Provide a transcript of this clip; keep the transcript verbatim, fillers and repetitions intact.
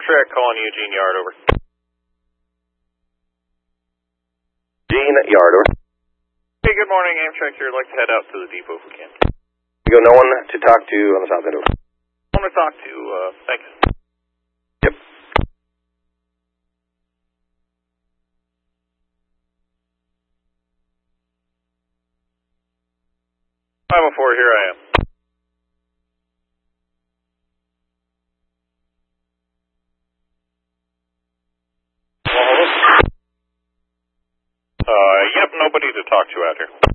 Amtrak calling Eugene Yard, over. Eugene Yard, over. Hey, good morning, Amtrak here. I'd like to head out to the depot if we can. You got no one to talk to on the south end, over. I want to talk to, uh, thanks. Yep. five oh four, here I am. Uh, yep, nobody to talk to out here.